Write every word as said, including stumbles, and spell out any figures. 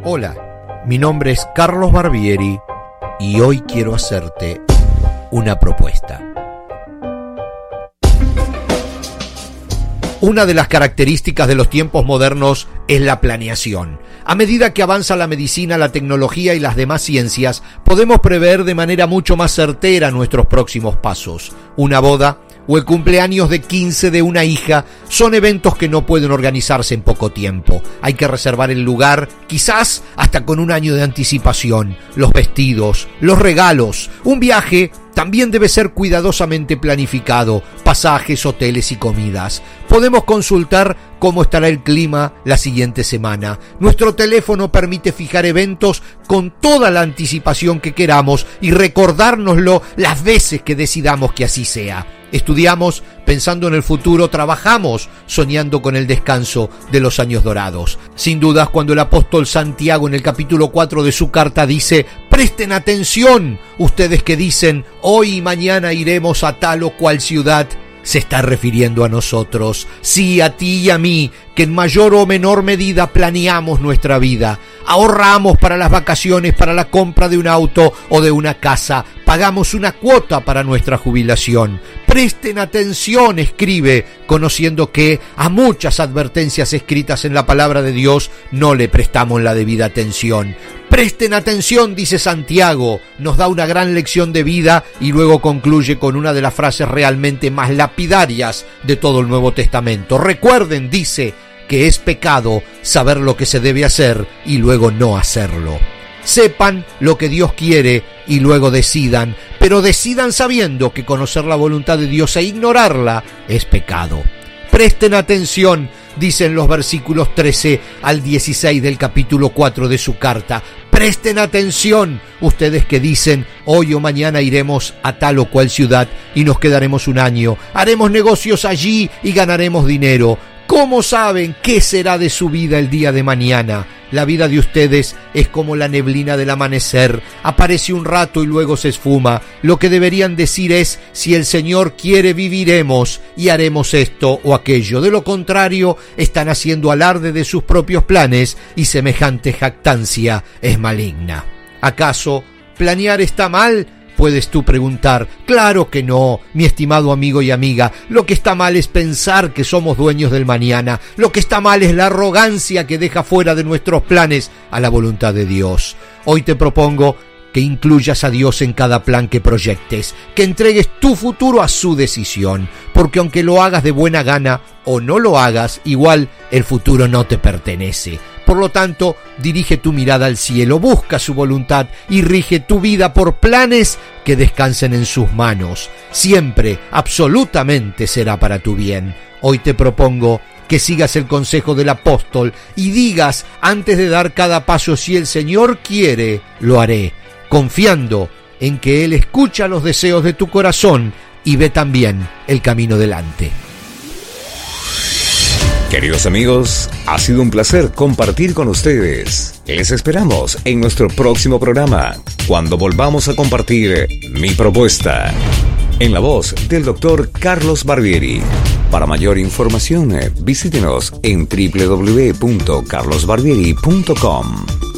Hola, mi nombre es Carlos Barbieri y hoy quiero hacerte una propuesta. Una de las características de los tiempos modernos es la planeación. A medida que avanza la medicina, la tecnología y las demás ciencias, podemos prever de manera mucho más certera nuestros próximos pasos. Una boda o el cumpleaños de quince de una hija son eventos que no pueden organizarse en poco tiempo. Hay que reservar el lugar, quizás hasta con un año de anticipación, los vestidos, los regalos. Un viaje también debe ser cuidadosamente planificado, pasajes, hoteles y comidas. Podemos consultar cómo estará el clima la siguiente semana. Nuestro teléfono permite fijar eventos con toda la anticipación que queramos y recordárnoslo las veces que decidamos que así sea. Estudiamos pensando en el futuro, trabajamos soñando con el descanso de los años dorados. Sin dudas, cuando el apóstol Santiago en el capítulo cuatro de su carta dice: presten atención, ustedes que dicen hoy y mañana iremos a tal o cual ciudad, se está refiriendo a nosotros, sí, a ti y a mí, que en mayor o menor medida planeamos nuestra vida, ahorramos para las vacaciones, para la compra de un auto o de una casa, pagamos una cuota para nuestra jubilación. Presten atención, escribe, conociendo que a muchas advertencias escritas en la palabra de Dios no le prestamos la debida atención. Presten atención, dice Santiago, nos da una gran lección de vida y luego concluye con una de las frases realmente más lapidarias de todo el Nuevo Testamento. Recuerden, dice, que es pecado saber lo que se debe hacer y luego no hacerlo. Sepan lo que Dios quiere y luego decidan, pero decidan sabiendo que conocer la voluntad de Dios e ignorarla es pecado. Presten atención, dicen los versículos trece al dieciséis del capítulo cuatro de su carta. Presten atención, ustedes que dicen hoy o mañana iremos a tal o cual ciudad y nos quedaremos un año, haremos negocios allí y ganaremos dinero. ¿Cómo saben qué será de su vida el día de mañana? La vida de ustedes es como la neblina del amanecer, aparece un rato y luego se esfuma. Lo que deberían decir es: si el Señor quiere, viviremos y haremos esto o aquello. De lo contrario, están haciendo alarde de sus propios planes y semejante jactancia es maligna. ¿Acaso planear está mal?, puedes tú preguntar. Claro que no, mi estimado amigo y amiga. Lo que está mal es pensar que somos dueños del mañana. Lo que está mal es la arrogancia que deja fuera de nuestros planes a la voluntad de Dios. Hoy te propongo que incluyas a Dios en cada plan que proyectes, que entregues tu futuro a su decisión, porque aunque lo hagas de buena gana o no lo hagas, igual el futuro no te pertenece. Por lo tanto, dirige tu mirada al cielo, busca su voluntad y rige tu vida por planes que descansen en sus manos. Siempre, absolutamente será para tu bien. Hoy te propongo que sigas el consejo del apóstol y digas antes de dar cada paso: si el Señor quiere, lo haré, confiando en que Él escucha los deseos de tu corazón y ve también el camino delante. Queridos amigos, ha sido un placer compartir con ustedes. Les esperamos en nuestro próximo programa, cuando volvamos a compartir Mi Propuesta, en la voz del doctor Carlos Barbieri. Para mayor información, visítenos en doble u doble u doble u punto carlos barbieri punto com.